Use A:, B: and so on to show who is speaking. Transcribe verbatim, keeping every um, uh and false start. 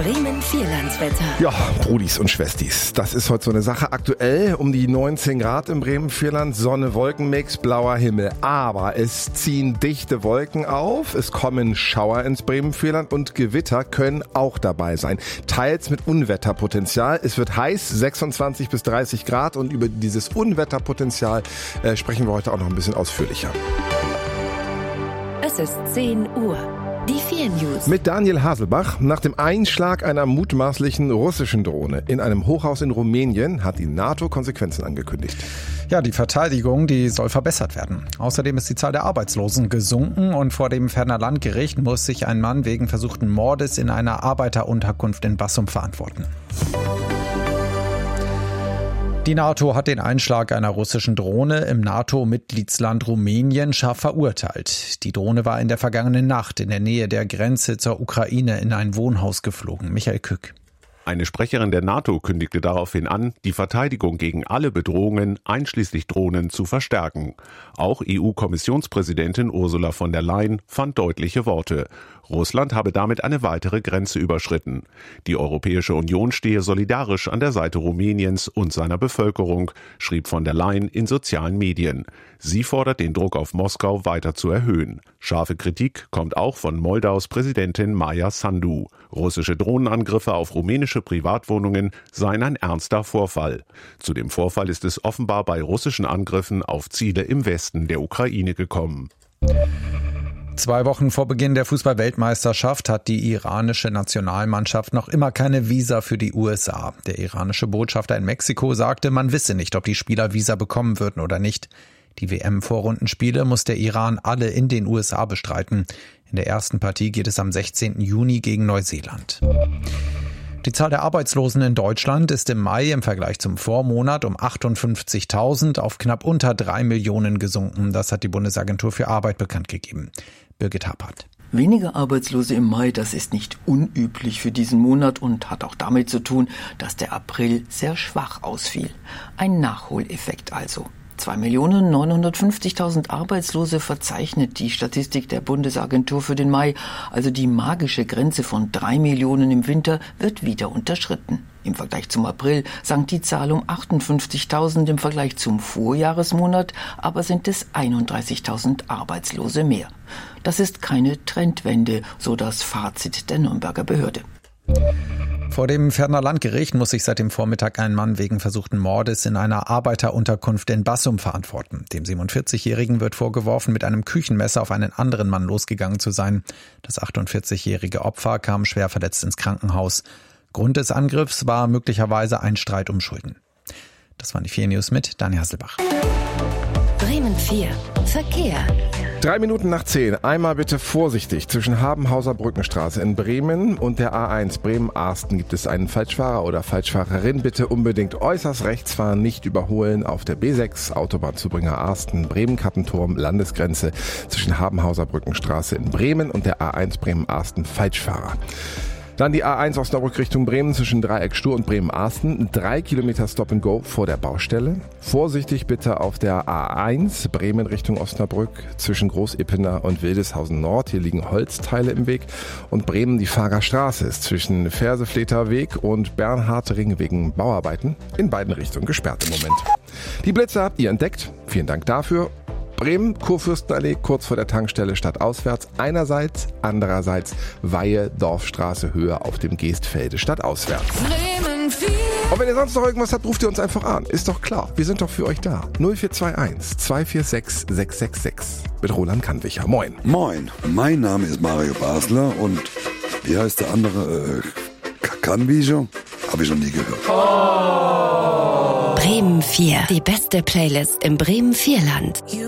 A: Bremen-Vierlandswetter.
B: Ja, Brudis und Schwestis, das ist heute so eine Sache. Aktuell um die neunzehn Grad im Bremen-Vierland, Sonne, Wolkenmix, blauer Himmel. Aber es ziehen dichte Wolken auf, es kommen Schauer ins Bremen-Vierland und Gewitter können auch dabei sein. Teils mit Unwetterpotenzial. Es wird heiß, sechsundzwanzig bis dreißig Grad, und über dieses Unwetterpotenzial äh, sprechen wir heute auch noch ein bisschen ausführlicher.
A: Es ist zehn Uhr. Die vier News.
B: Mit Daniel Haselbach. Nach dem Einschlag einer mutmaßlichen russischen Drohne in einem Hochhaus in Rumänien hat die NATO Konsequenzen angekündigt.
C: Ja, die Verteidigung, die soll verbessert werden. Außerdem ist die Zahl der Arbeitslosen gesunken und vor dem Ferner Landgericht muss sich ein Mann wegen versuchten Mordes in einer Arbeiterunterkunft in Bassum verantworten. Die NATO hat den Einschlag einer russischen Drohne im NATO-Mitgliedsland Rumänien scharf verurteilt. Die Drohne war in der vergangenen Nacht in der Nähe der Grenze zur Ukraine in ein Wohnhaus geflogen. Michael Kück.
D: Eine Sprecherin der NATO kündigte daraufhin an, die Verteidigung gegen alle Bedrohungen, einschließlich Drohnen, zu verstärken. Auch E U-Kommissionspräsidentin Ursula von der Leyen fand deutliche Worte. Russland habe damit eine weitere Grenze überschritten. Die Europäische Union stehe solidarisch an der Seite Rumäniens und seiner Bevölkerung, schrieb von der Leyen in sozialen Medien. Sie fordert den Druck auf Moskau weiter zu erhöhen. Scharfe Kritik kommt auch von Moldaus Präsidentin Maia Sandu. Russische Drohnenangriffe auf rumänische Privatwohnungen seien ein ernster Vorfall. Zu dem Vorfall ist es offenbar bei russischen Angriffen auf Ziele im Westen der Ukraine gekommen.
C: Zwei Wochen vor Beginn der Fußball-Weltmeisterschaft hat die iranische Nationalmannschaft noch immer keine Visa für die U S A. Der iranische Botschafter in Mexiko sagte, man wisse nicht, ob die Spieler Visa bekommen würden oder nicht. Die W M-Vorrundenspiele muss der Iran alle in den U S A bestreiten. In der ersten Partie geht es am sechzehnten Juni gegen Neuseeland. Die Zahl der Arbeitslosen in Deutschland ist im Mai im Vergleich zum Vormonat um achtundfünfzigtausend auf knapp unter drei Millionen gesunken. Das hat die Bundesagentur für Arbeit bekannt gegeben. Birgit Happert.
E: Weniger Arbeitslose im Mai, das ist nicht unüblich für diesen Monat und hat auch damit zu tun, dass der April sehr schwach ausfiel. Ein Nachholeffekt also. zwei Millionen neunhundertfünfzigtausend Arbeitslose verzeichnet die Statistik der Bundesagentur für den Mai. Also die magische Grenze von drei Millionen im Winter wird wieder unterschritten. Im Vergleich zum April sank die Zahl um achtundfünfzigtausend, im Vergleich zum Vorjahresmonat aber sind es einunddreißigtausend Arbeitslose mehr. Das ist keine Trendwende, so das Fazit der Nürnberger Behörde.
C: Vor dem Ferner Landgericht muss sich seit dem Vormittag ein Mann wegen versuchten Mordes in einer Arbeiterunterkunft in Bassum verantworten. Dem siebenundvierzigjährigen wird vorgeworfen, mit einem Küchenmesser auf einen anderen Mann losgegangen zu sein. Das achtundvierzigjährige Opfer kam schwer verletzt ins Krankenhaus. Grund des Angriffs war möglicherweise ein Streit um Schulden. Das waren die vier News mit Daniel Haselbach.
A: Bremen vier. Verkehr.
B: Drei Minuten nach zehn. Einmal bitte vorsichtig. Zwischen Habenhauser Brückenstraße in Bremen und der A eins Bremen-Arsten gibt es einen Falschfahrer oder Falschfahrerin. Bitte unbedingt äußerst rechts fahren, nicht überholen. Auf der B sechs Autobahnzubringer Arsten, Bremen-Kappenturm, Landesgrenze zwischen Habenhauser Brückenstraße in Bremen und der A eins Bremen-Arsten Falschfahrer. Dann die A eins Osnabrück Richtung Bremen zwischen Dreieck Stur und Bremen-Arsten. Drei Kilometer Stop and Go vor der Baustelle. Vorsichtig bitte auf der A eins Bremen Richtung Osnabrück zwischen Groß-Ippener und Wildeshausen Nord. Hier liegen Holzteile im Weg. Und Bremen die Faager Straße ist zwischen Versefleter Weg und Bernhard-Ring wegen Bauarbeiten in beiden Richtungen gesperrt im Moment. Die Blitze habt ihr entdeckt. Vielen Dank dafür. Bremen, Kurfürstenallee, kurz vor der Tankstelle stadtauswärts einerseits, andererseits Weihe, Dorfstraße, Höhe auf dem Geestfelde stadtauswärts.
A: Bremen vier.
B: Und wenn ihr sonst noch irgendwas habt, ruft ihr uns einfach an. Ist doch klar, wir sind doch für euch da. null vier zwei eins zwei vier sechs sechs sechs sechs mit Roland Kannwicher. Moin.
F: Moin, mein Name ist Mario Basler und wie heißt der andere? Äh, Kannwicher? Habe ich noch nie gehört.
A: Oh. Bremen vier. Die beste Playlist im Bremen Vierland.